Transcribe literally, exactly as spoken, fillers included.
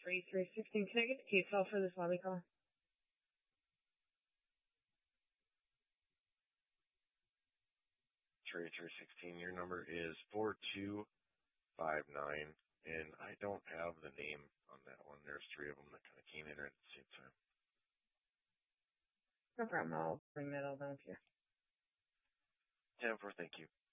three three sixteen. Can I get the case file for this lobby call? three three sixteen, your number is four two five nine, and I don't have the name on that one. There's three of them that kind of came in at the same time. No problem. I'll bring that all down to you. ten four, thank you.